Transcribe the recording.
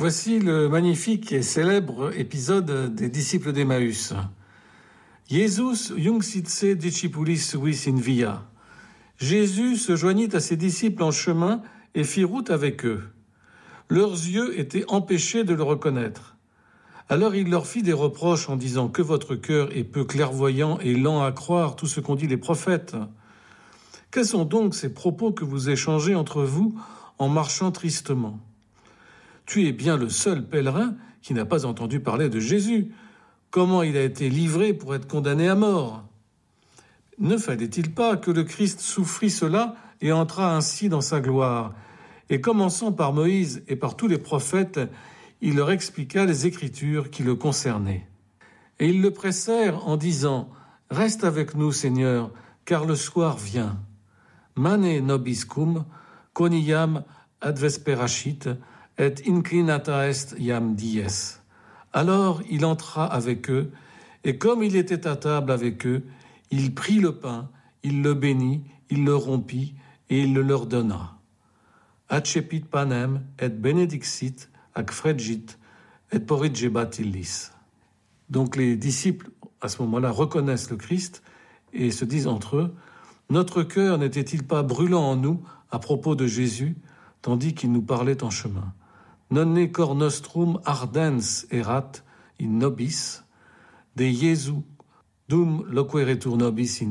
Voici le magnifique et célèbre épisode des disciples d'Emmaüs. Jesus iuncitse discipulis suis in via. Jésus se joignit à ses disciples en chemin et fit route avec eux. Leurs yeux étaient empêchés de le reconnaître. Alors il leur fit des reproches en disant que votre cœur est peu clairvoyant et lent à croire tout ce qu'ont dit les prophètes. Quels sont donc ces propos que vous échangez entre vous en marchant tristement ? Tu es bien le seul pèlerin qui n'a pas entendu parler de Jésus. Comment il a été livré pour être condamné à mort ? Ne fallait-il pas que le Christ souffrit cela et entra ainsi dans sa gloire ? Et commençant par Moïse et par tous les prophètes, il leur expliqua les Écritures qui le concernaient. Et ils le pressèrent en disant « Reste avec nous, Seigneur, car le soir vient. Mane nobiscum, coniam advesperacit, et inclinata est iam dies. » Alors il entra avec eux, et comme il était à table avec eux, il prit le pain, il le bénit, il le rompit, et il le leur donna. Accepit panem, et benedixit, ac fregit, et porrigebat illis. Donc les disciples, à ce moment-là, reconnaissent le Christ et se disent entre eux, « Notre cœur n'était-il pas brûlant en nous à propos de Jésus, tandis qu'il nous parlait en chemin ? Nonne cor nostrum ardens erat in nobis, de Jesu dum loqueretur nobis in vir. »